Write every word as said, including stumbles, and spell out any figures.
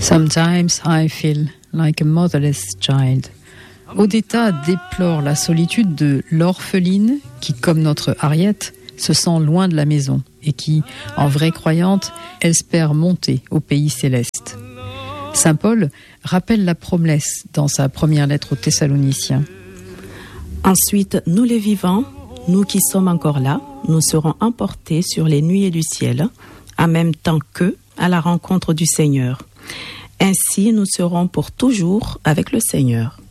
Sometimes I feel like a motherless child. Odetta déplore la solitude de l'orpheline qui, comme notre Harriet, se sent loin de la maison et qui, en vraie croyante, espère monter au pays céleste. Saint Paul rappelle la promesse dans sa première lettre aux Thessaloniciens. Ensuite, nous les vivants, nous qui sommes encore là, nous serons emportés sur les nuées du ciel, en même temps qu'eux, à la rencontre du Seigneur. Ainsi, nous serons pour toujours avec le Seigneur.